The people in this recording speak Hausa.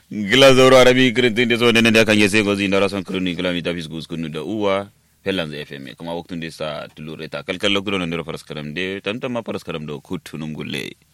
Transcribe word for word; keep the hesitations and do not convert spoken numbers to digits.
Gila zoro arabi kirintin de so nene da kan yese gozi ndara son kroni gila mi tafis gus kunu da uwa pelanz F M kuma waktun de sa tulure ta kalkal lokro ndero faras karam de tantama faras karam do kutunum gulle